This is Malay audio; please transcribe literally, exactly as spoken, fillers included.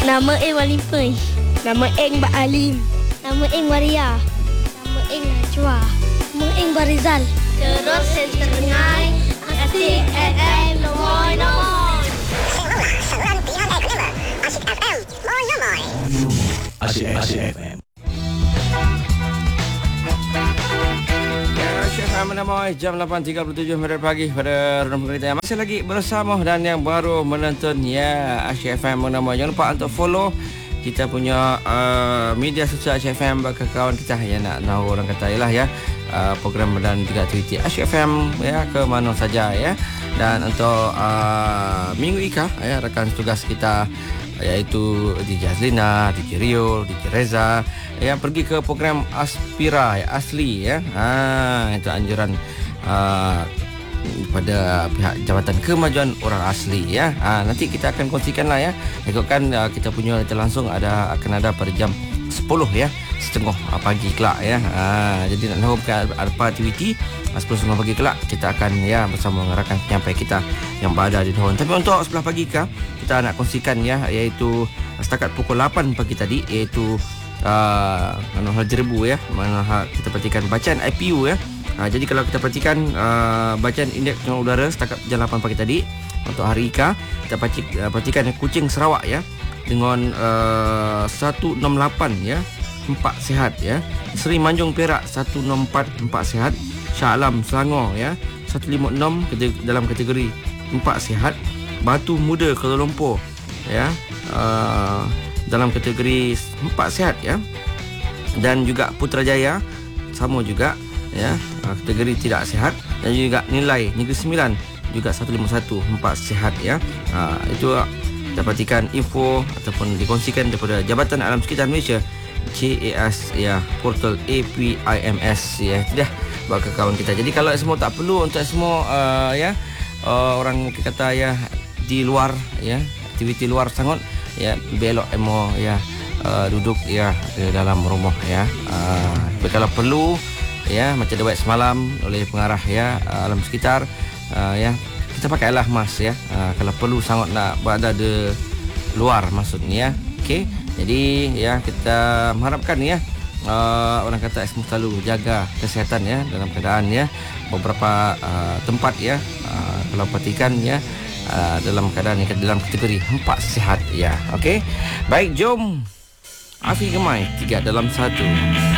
Nama Eng Walimpai. Nama Eng Mbak Alim. Nama Eng Waria. Nama Eng Najwa. Nama Eng Barizal. Terus setengah Asyik F M Lemoy Lemoy. sembilan tiga koma lima Asyik F M Lemoy Lemoy. Asyik Asyik F M. Asyik F M Lemoy, jam lapan tiga puluh tujuh minit pagi pada Renung Berita. Masih lagi bersama dan yang baru menonton ya Asyik F M Lemoy. Jangan lupa untuk follow kita punya uh, media sosial Asyik F M bagi kawan kita yang nak tahu orang kata ialah ya uh, program dan juga aktiviti Asyik F M ya ke mana saja ya. Dan untuk uh, Minggu Ika ya rakan tugas kita iaitu D J Azlina, D J Rio, D J Reza yang pergi ke program Aspira ya, asli ya. Ha, itu anjuran uh, pada pihak Jabatan Kemajuan Orang Asli ya. Ha, nanti kita akan kongsikanlah ya. Ikutkan uh, kita punya langsung ada akan ada pada jam sepuluh ya, setengah pagi kelak ya. Ha, jadi nak tahu apa aktiviti sepuluh setengah pagi kelak kita akan ya bersama dengan rakan penyampai kita yang berada di Dohon. Tapi untuk sebelah pagi kah kita nak kongsikan ya iaitu setakat pukul lapan pagi tadi iaitu uh, mana hal jerebu ya, mana hal kita perhatikan bacaan I P U ya. Uh, jadi kalau kita perhatikan uh, bacaan indeks tekanan udara setakat jam lapan pagi tadi untuk hari Ika kita uh, perhatikan Kuching Sarawak ya dengan uh, seratus enam puluh lapan ya, empat sihat ya. Seri Manjung Perak seratus enam puluh empat, empat sihat. Shah Alam Selangor ya seratus lima puluh enam dalam kategori empat sihat. Batu Muda Kuala Lumpur ya uh, dalam kategori empat sihat ya. Dan juga Putrajaya sama juga ya uh, kategori tidak sihat. Dan juga nilai Negeri Sembilan juga seratus lima puluh satu, empat sihat ya. Uh, itu dapatikan info ataupun dikongsikan daripada Jabatan Alam Sekitar Malaysia J A S ya, portal A P I M S ya. Sudah buat ke kawan kita. Jadi kalau semua tak perlu untuk semua uh, ya uh, orang kata ya di luar ya, aktiviti luar sangat ya, belok emo ya uh, duduk ya di dalam rumah ya. Uh, tapi kalau perlu ya macam dewek semalam oleh pengarah ya uh, alam sekitar uh, ya kita pakailah mask ya. Uh, kalau perlu sangat nak berada di luar maksudnya. Okey. Jadi ya kita mengharapkan ya uh, orang kata semua selalu jaga kesihatan ya dalam keadaan ya beberapa uh, tempat ya uh, kalau perhatikan ya uh, dalam keadaan yang dalam kategori empat sihat ya. Okey. Baik, jom Afi Gemai tiga dalam satu.